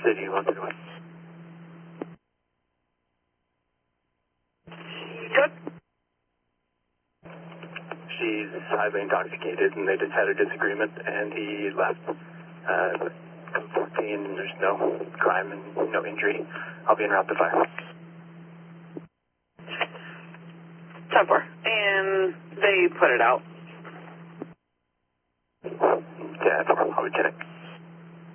City 131. Good. She's highly intoxicated, and they just had a disagreement, and he left. 14, there's no crime and no injury. I'll be en route to fire. 10-4. And they put it out. Yeah, I'll be checking.